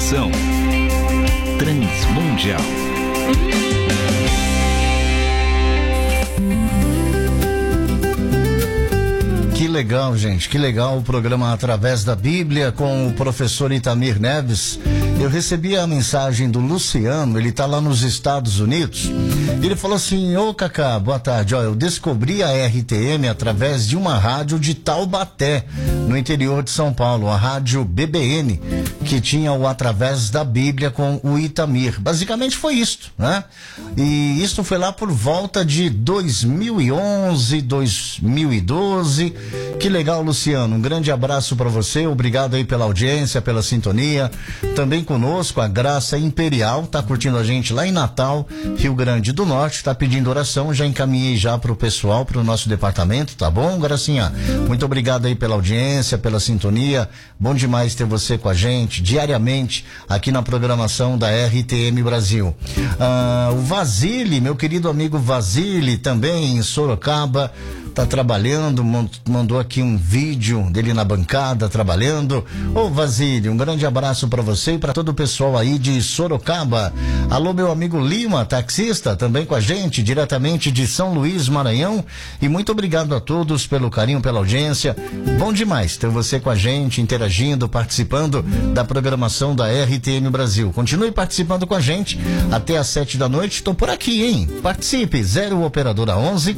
Programação Transmundial. Que legal, gente, que legal o programa Através da Bíblia com o professor Itamir Neves. Eu recebi a mensagem do Luciano, ele tá lá nos Estados Unidos. Ele falou assim: ô Cacá, boa tarde, eu descobri a RTM através de uma rádio de Taubaté, no interior de São Paulo, a rádio BBN, que tinha o Através da Bíblia com o Itamir. Basicamente foi isto, né? E isso foi lá por volta de 2011, 2012. Que legal, Luciano, um grande abraço para você, obrigado aí pela audiência, pela sintonia. Também conosco a Graça Imperial, tá curtindo a gente lá em Natal, Rio Grande do Norte, tá pedindo oração, já encaminhei já pro pessoal, pro nosso departamento, tá bom, Gracinha? Muito obrigado aí pela audiência, pela sintonia, bom demais ter você com a gente, diariamente, aqui na programação da RTM Brasil. O Vasile, meu querido amigo Vasile, também em Sorocaba, tá trabalhando, mandou aqui um vídeo dele na bancada, trabalhando. Ô Vasile, um grande abraço para você e para todo o pessoal aí de Sorocaba. Alô, meu amigo Lima, taxista, também com a gente, diretamente de São Luís, Maranhão. E muito obrigado a todos pelo carinho, pela audiência. Bom demais ter você com a gente, interagindo, participando da programação da RTM Brasil. Continue participando com a gente até às 7 da noite. Tô por aqui, hein? Participe, 0 operadora 11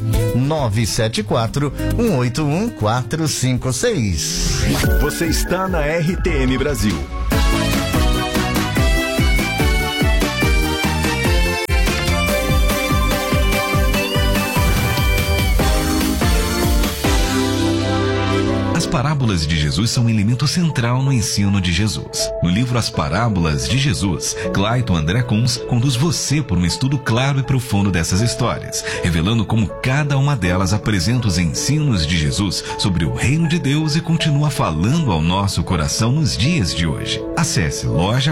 974-181-456. Você está na RTM Brasil. As parábolas de Jesus são um elemento central no ensino de Jesus. No livro As Parábolas de Jesus, Clayton André Kunz conduz você por um estudo claro e profundo dessas histórias, revelando como cada uma delas apresenta os ensinos de Jesus sobre o reino de Deus e continua falando ao nosso coração nos dias de hoje. Acesse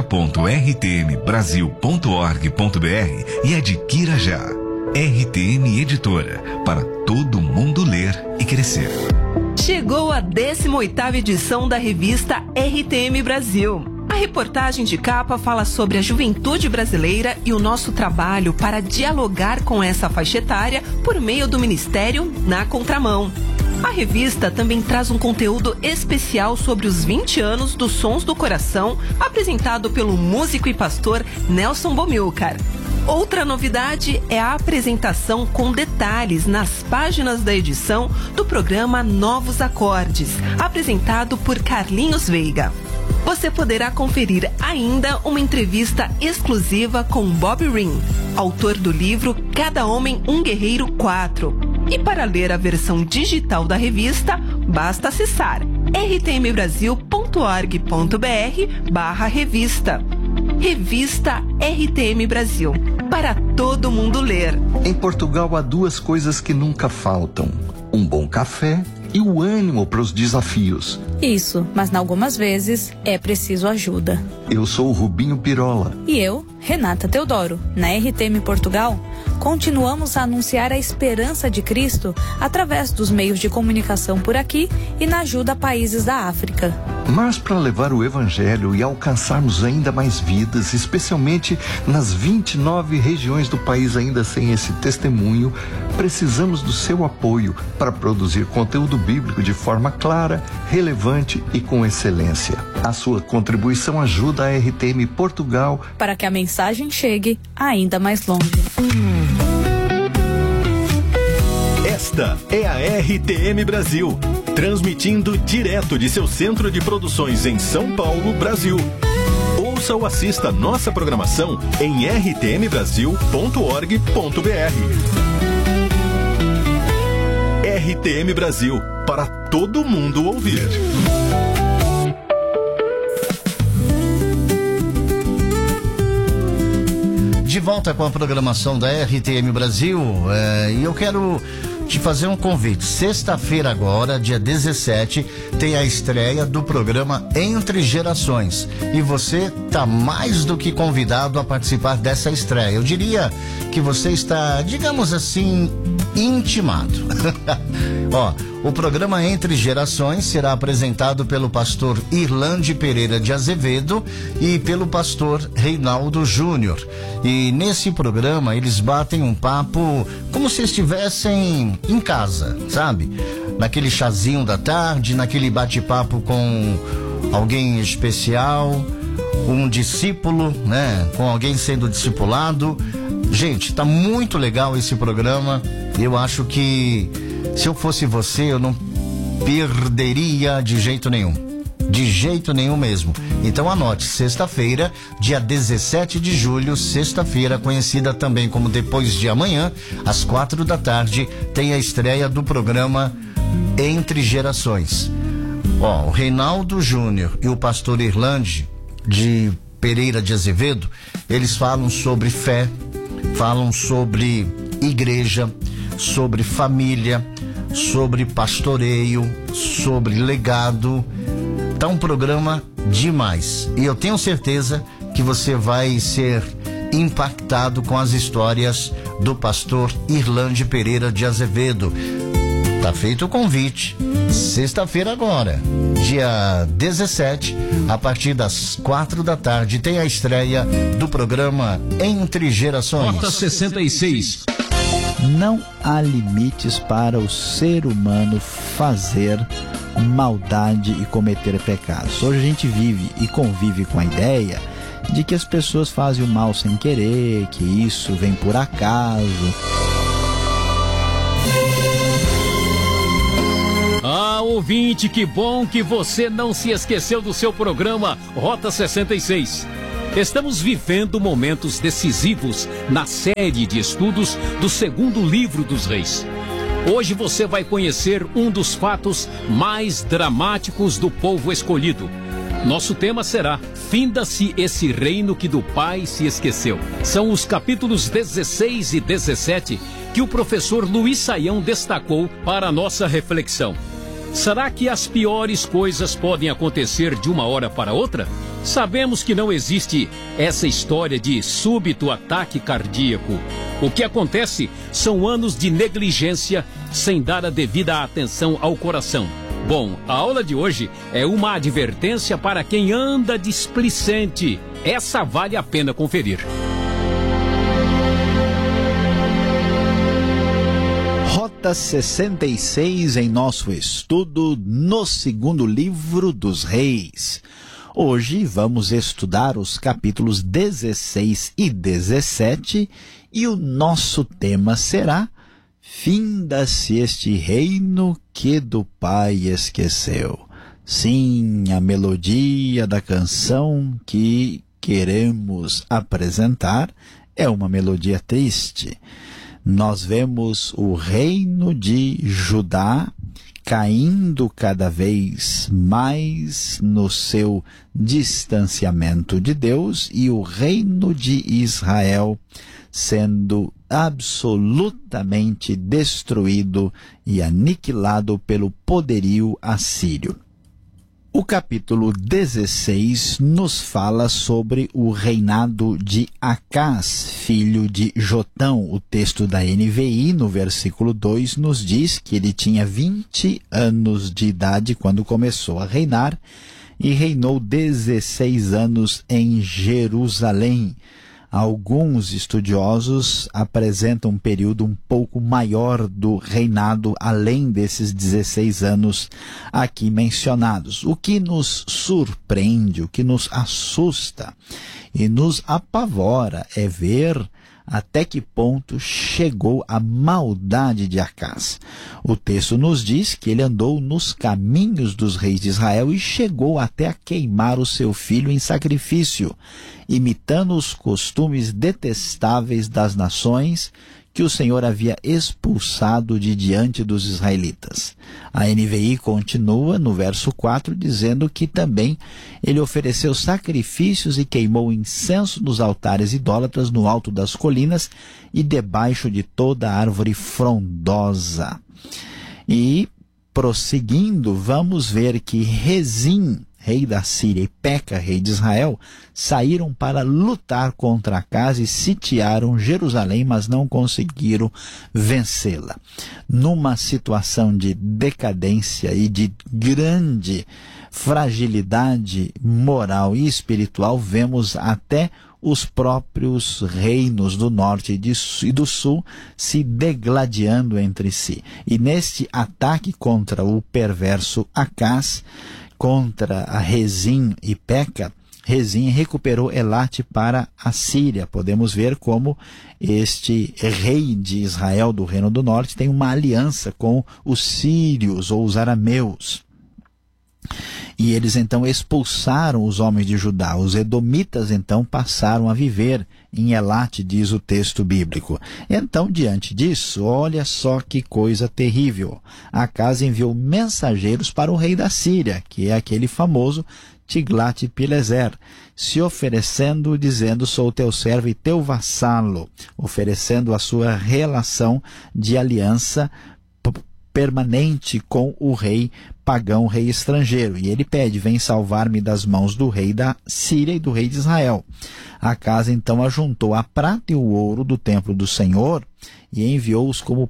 loja.rtmbrasil.org.br e adquira já. RTM Editora, para todo mundo ler e crescer. Chegou a 18ª edição da revista RTM Brasil. A reportagem de capa fala sobre a juventude brasileira e o nosso trabalho para dialogar com essa faixa etária por meio do Ministério Na Contramão. A revista também traz um conteúdo especial sobre os 20 anos dos Sons do Coração, apresentado pelo músico e pastor Nelson Bomilcar. Outra novidade é a apresentação com detalhes nas páginas da edição do programa Novos Acordes, apresentado por Carlinhos Veiga. Você poderá conferir ainda uma entrevista exclusiva com Bob Ring, autor do livro Cada Homem um Guerreiro 4. E para ler a versão digital da revista, basta acessar rtmbrasil.org.br/revista. Revista RTM Brasil, para todo mundo ler. Em Portugal há duas coisas que nunca faltam: um bom café e o ânimo para os desafios. Isso, mas algumas vezes é preciso ajuda. Eu sou o Rubinho Pirola. E eu, Renata Teodoro. Na RTM Portugal, continuamos a anunciar a esperança de Cristo através dos meios de comunicação por aqui e na ajuda a países da África. Mas para levar o Evangelho e alcançarmos ainda mais vidas, especialmente nas 29 regiões do país ainda sem esse testemunho, precisamos do seu apoio para produzir conteúdo bíblico de forma clara, relevante e com excelência. A sua contribuição ajuda a RTM Portugal para que a mensagem chegue ainda mais longe. Esta é a RTM Brasil, transmitindo direto de seu centro de produções em São Paulo, Brasil. Ouça ou assista nossa programação em rtmbrasil.org.br. RTM Brasil, para todo mundo ouvir. De volta com a programação da RTM Brasil, e eu quero te fazer um convite. Sexta-feira agora, dia 17, tem a estreia do programa Entre Gerações. E você está mais do que convidado a participar dessa estreia. Eu diria que você está, digamos assim, intimado. Ó, O programa Entre Gerações será apresentado pelo pastor Irlande Pereira de Azevedo e pelo pastor Reinaldo Júnior. E nesse programa eles batem um papo como se estivessem em casa, sabe? Naquele chazinho da tarde, naquele bate-papo com alguém especial, um discípulo, né? Com alguém sendo discipulado. Gente, tá muito legal esse programa. Eu acho que se eu fosse você, eu não perderia de jeito nenhum. De jeito nenhum mesmo. Então anote, sexta-feira, dia 17 de julho, sexta-feira, conhecida também como depois de amanhã, às 4 da tarde, tem a estreia do programa Entre Gerações. O Reinaldo Júnior e o pastor Irlande de Pereira de Azevedo, eles falam sobre fé, falam sobre igreja, sobre família, sobre pastoreio, sobre legado. Tá um programa demais. E eu tenho certeza que você vai ser impactado com as histórias do pastor Irlande Pereira de Azevedo. Tá feito o convite. Sexta-feira agora, dia 17, a partir das 4 da tarde, tem a estreia do programa Entre Gerações. Rota 66. Não há limites para o ser humano fazer maldade e cometer pecados. Hoje a gente vive e convive com a ideia de que as pessoas fazem o mal sem querer, que isso vem por acaso. Ouvinte, que bom que você não se esqueceu do seu programa Rota 66. Estamos vivendo momentos decisivos na série de estudos do segundo livro dos Reis. Hoje você vai conhecer um dos fatos mais dramáticos do povo escolhido. Nosso tema será: finda-se esse reino que do Pai se esqueceu. São os capítulos 16 e 17 que o professor Luiz Saião destacou para a nossa reflexão. Será que as piores coisas podem acontecer de uma hora para outra? Sabemos que não existe essa história de súbito ataque cardíaco. O que acontece são anos de negligência sem dar a devida atenção ao coração. Bom, a aula de hoje é uma advertência para quem anda displicente. Essa vale a pena conferir. Rota 66 em nosso estudo no segundo livro dos Reis. Hoje vamos estudar os capítulos 16 e 17 e o nosso tema será: finda-se este reino que do Pai esqueceu. Sim, a melodia da canção que queremos apresentar é uma melodia triste. Nós vemos o reino de Judá caindo cada vez mais no seu distanciamento de Deus e o reino de Israel sendo absolutamente destruído e aniquilado pelo poderio assírio. O capítulo 16 nos fala sobre o reinado de Acás, filho de Jotão. O texto da NVI, no versículo 2, nos diz que ele tinha 20 anos de idade quando começou a reinar e reinou 16 anos em Jerusalém. Alguns estudiosos apresentam um período um pouco maior do reinado, além desses 16 anos aqui mencionados. O que nos surpreende, o que nos assusta e nos apavora é ver até que ponto chegou a maldade de Acás. O texto nos diz que ele andou nos caminhos dos reis de Israel e chegou até a queimar o seu filho em sacrifício, imitando os costumes detestáveis das nações que o Senhor havia expulsado de diante dos israelitas. A NVI continua no verso 4 dizendo que também ele ofereceu sacrifícios e queimou incenso nos altares idólatras no alto das colinas e debaixo de toda árvore frondosa. E prosseguindo, vamos ver que Rezim rei da Síria, e Peca, rei de Israel, saíram para lutar contra Acaz e sitiaram Jerusalém, mas não conseguiram vencê-la. Numa situação de decadência e de grande fragilidade moral e espiritual, vemos até os próprios reinos do norte e do sul se degladiando entre si. E neste ataque contra o perverso Acaz, contra a Rezim e Peca, Rezim recuperou Elate para a Síria. Podemos ver como este rei de Israel do Reino do Norte tem uma aliança com os sírios ou os arameus. E eles então expulsaram os homens de Judá. Os edomitas então passaram a viver em Elate, diz o texto bíblico. Então, diante disso, olha só que coisa terrível. Acaz enviou mensageiros para o rei da Síria, que é aquele famoso Tiglat-Pileser, se oferecendo, dizendo: sou teu servo e teu vassalo, oferecendo a sua relação de aliança permanente com o rei pagão, rei estrangeiro. E ele pede: vem salvar-me das mãos do rei da Síria e do rei de Israel. Acaz então ajuntou a prata e o ouro do templo do Senhor e enviou-os como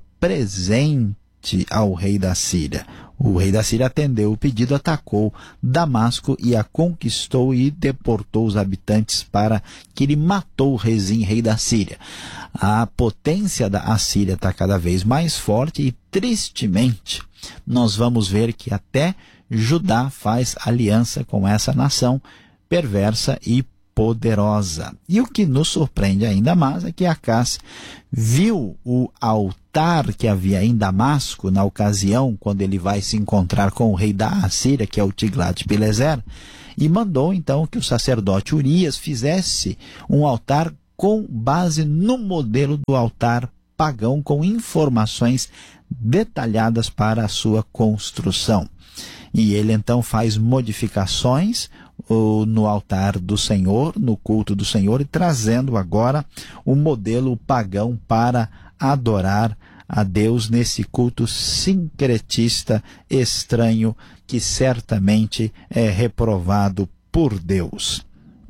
presente ao rei da Síria. O rei da Síria atendeu o pedido, atacou Damasco e a conquistou e deportou os habitantes, para que ele matou Rezim, rei da Síria. A potência da Assíria está cada vez mais forte e, tristemente, nós vamos ver que até Judá faz aliança com essa nação perversa e poderosa. E o que nos surpreende ainda mais é que Acaz viu o altar que havia em Damasco na ocasião quando ele vai se encontrar com o rei da Assíria, que é o Tiglat-Pileser, e mandou então que o sacerdote Urias fizesse um altar com base no modelo do altar pagão, com informações detalhadas para a sua construção. E ele então faz modificações no altar do Senhor, no culto do Senhor, e trazendo agora o modelo pagão para adorar a Deus nesse culto sincretista estranho que certamente é reprovado por Deus.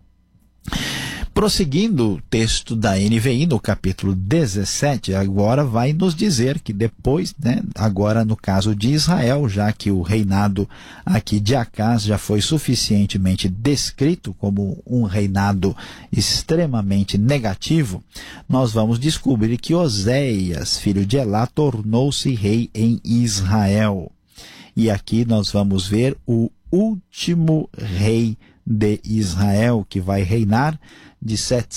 Prosseguindo o texto da NVI, no capítulo 17, agora vai nos dizer que depois, agora no caso de Israel, já que o reinado aqui de Acaz já foi suficientemente descrito como um reinado extremamente negativo, nós vamos descobrir que Oséias, filho de Elá, tornou-se rei em Israel. E aqui nós vamos ver o último rei de Israel, que vai reinar de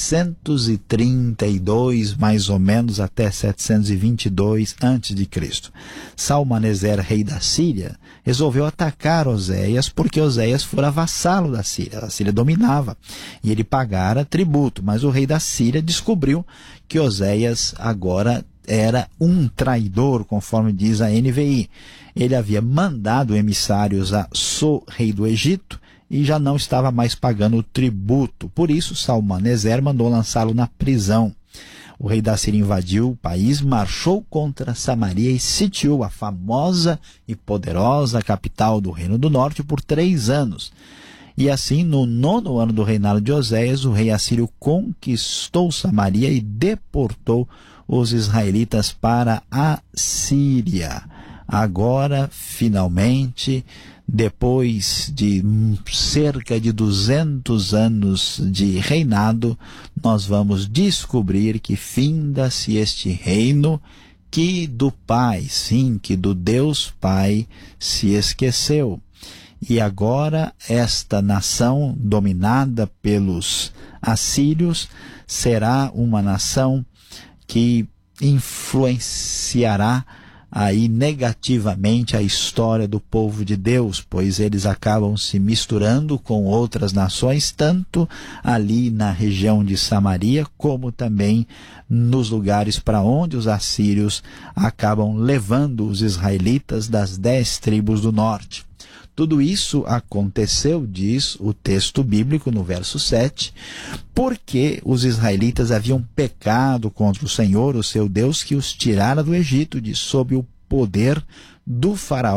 732 mais ou menos até 722 a.C. Salmaneser, rei da Síria, resolveu atacar Oséias porque Oséias fora vassalo da Síria. A Síria dominava e ele pagara tributo, mas o rei da Síria descobriu que Oséias agora era um traidor, conforme diz a NVI. Ele havia mandado emissários a So, rei do Egito, e já não estava mais pagando o tributo. Por isso, Salmaneser mandou lançá-lo na prisão. O rei da Síria invadiu o país, marchou contra Samaria e sitiou a famosa e poderosa capital do Reino do Norte por 3 anos. E assim, no 9º ano do reinado de Oséias, o rei assírio conquistou Samaria e deportou os israelitas para a Síria. Agora, finalmente, depois de cerca de 200 anos de reinado, nós vamos descobrir que finda-se este reino que do Pai, sim, que do Deus Pai se esqueceu. E agora esta nação dominada pelos assírios será uma nação que influenciará aí negativamente a história do povo de Deus, pois eles acabam se misturando com outras nações, tanto ali na região de Samaria, como também nos lugares para onde os assírios acabam levando os israelitas das 10 tribos do norte. Tudo isso aconteceu, diz o texto bíblico no verso 7, porque os israelitas haviam pecado contra o Senhor, o seu Deus, que os tirara do Egito, de sob o poder do faraó,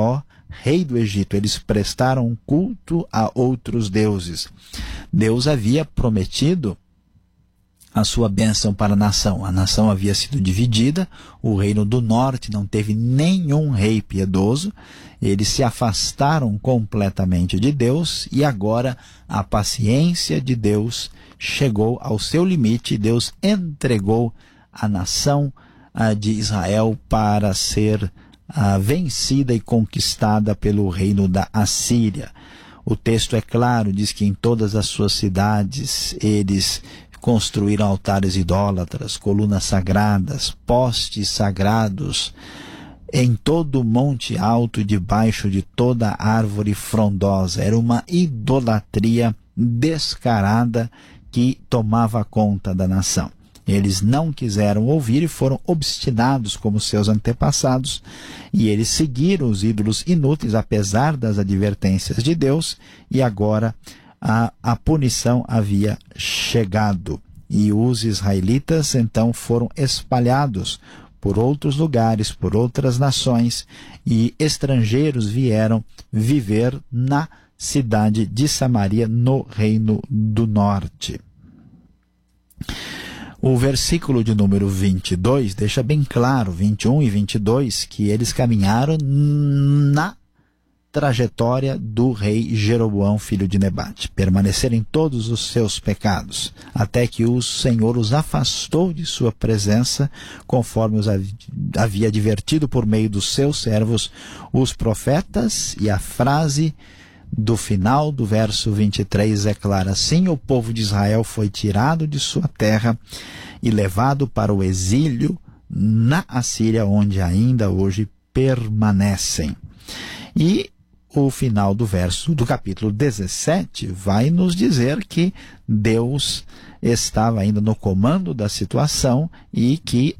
rei do Egito. Eles prestaram culto a outros deuses. Deus havia prometido a sua bênção para a nação. A nação havia sido dividida, o reino do norte não teve nenhum rei piedoso, eles se afastaram completamente de Deus e agora a paciência de Deus chegou ao seu limite. Deus entregou a nação de Israel para ser vencida e conquistada pelo reino da Assíria. O texto é claro, diz que em todas as suas cidades eles construíram altares idólatras, colunas sagradas, postes sagrados, em todo o monte alto e debaixo de toda árvore frondosa. Era uma idolatria descarada que tomava conta da nação. Eles não quiseram ouvir e foram obstinados como seus antepassados, e eles seguiram os ídolos inúteis apesar das advertências de Deus, e agora a punição havia chegado. E os israelitas então foram espalhados por outros lugares, por outras nações, e estrangeiros vieram viver na cidade de Samaria, no Reino do Norte. O versículo de número 22 deixa bem claro, 21 e 22, que eles caminharam na trajetória do rei Jeroboão, filho de Nebate. Permaneceram em todos os seus pecados, até que o Senhor os afastou de sua presença, conforme os havia advertido por meio dos seus servos, os profetas. E a frase do final do verso 23 é clara: assim o povo de Israel foi tirado de sua terra e levado para o exílio na Assíria, onde ainda hoje permanecem. E o final do verso do capítulo 17 vai nos dizer que Deus estava ainda no comando da situação e que